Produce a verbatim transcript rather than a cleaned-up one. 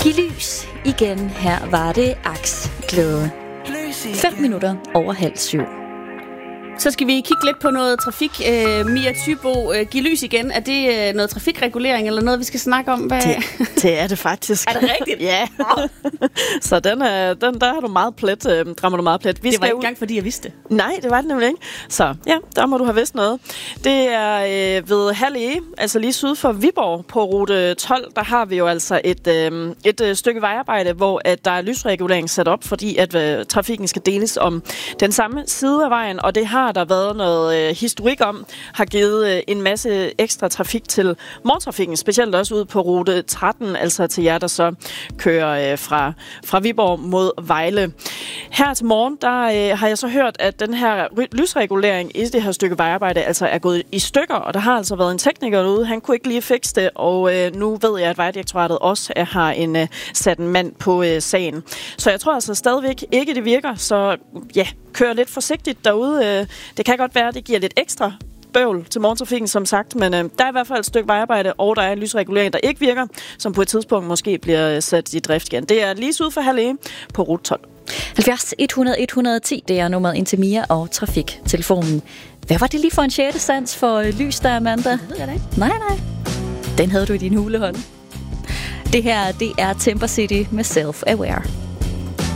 Giv lys igen. Her var det Aksglæde. Fem minutter over halv syv. Så skal vi kigge lidt på noget trafik. Uh, Mia Thybo, uh, giv lys igen. Er det uh, noget trafikregulering eller noget, vi skal snakke om? Hvad? Det, det er det faktisk. Er det rigtigt? Ja. Så den, er, den, der har du meget plet, øh, rammer du meget plet. Vi det var ikke ud... engang, fordi jeg vidste det. Nej, det var det nemlig ikke. Så ja, der må du have vidst noget. Det er øh, ved Halle, altså lige syd for Viborg på rute tolv, der har vi jo altså et, øh, et øh, stykke vejarbejde, hvor at der er lysregulering sat op, fordi at øh, trafikken skal deles om den samme side af vejen, og det har der været noget øh, historik om, har givet øh, en masse ekstra trafik til morgentrafikken, specielt også ud på rute tretten, altså til jer, der så kører øh, fra, fra Viborg mod Vejle. Her til morgen, der øh, har jeg så hørt, at den her ry- lysregulering i det her stykke vejarbejde altså er gået i stykker, og der har altså været en tekniker derude, han kunne ikke lige fikse det, og øh, nu ved jeg, at Vejdirektoratet også er, har en, øh, sat en mand på øh, sagen. Så jeg tror altså stadigvæk ikke, det virker, så ja, kør lidt forsigtigt derude. Øh, det kan godt være, at det giver lidt ekstra bøvl til morgentrafikken, som sagt, men øh, der er i hvert fald et stykke vejarbejde, og der er en lysregulering, der ikke virker, som på et tidspunkt måske bliver sat i drift igen. Det er lige syd for Halle på rute tolv. halvfjerds et hundrede et hundrede og ti, det er nummeret ind til Mia og trafiktelefonen. Hvad var det lige for en sjette sans for øh, lys der, Amanda? Det ved jeg da ikke. Nej, nej. Den havde du i din hulehånd. Det her, det er Temper City med Self-Aware.